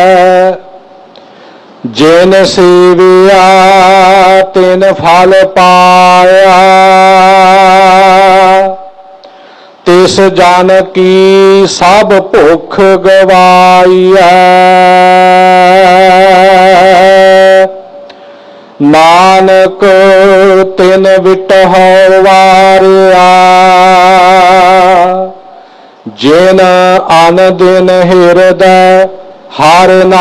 जिन सेविया तिन फल पाया, तिस जन की सब भुख गवाईया। नानक तिन विटहो वारिया, जिन अन दिन हिरदय हर